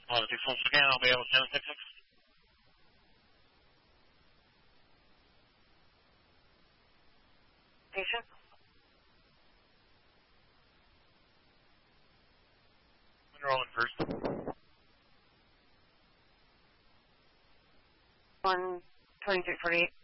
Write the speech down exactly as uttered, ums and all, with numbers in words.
One, six, once again, I'll be able to seven six six. Patient? Rolling first. One, twenty-three forty-eight.